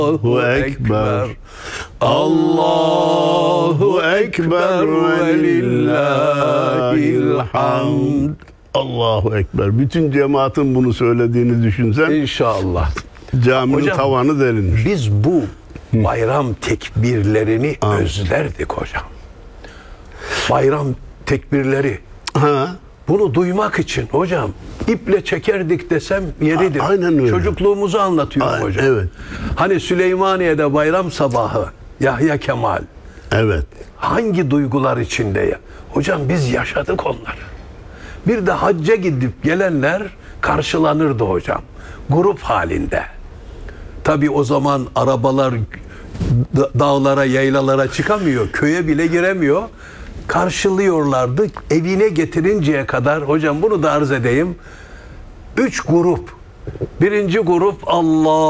Allahu Ekber. Allahu Ekber ve lillahil hamd. Allahu Ekber. Bütün cemaatin bunu söylediğini düşünsen İnşallah. caminin Hocam, tavanı delinir. Biz bu bayram tekbirlerini özlerdik hocam. Bayram tekbirleri. Ha. Bunu duymak için hocam iple çekerdik desem yeridir. Aynen öyle. Çocukluğumuzu anlatıyorum Aynen, hocam. evet. Hani Süleymaniye'de bayram sabahı Yahya Kemal Evet. hangi duygular içinde ya? Hocam biz yaşadık onları. Bir de hacca gidip gelenler karşılanırdı hocam. Grup halinde. Tabii o zaman arabalar dağlara, yaylalara çıkamıyor. Köye bile giremiyor. Karşılıyorlardı. Evine getirinceye kadar, hocam bunu da arz edeyim. 3 grup. Birinci grup Allah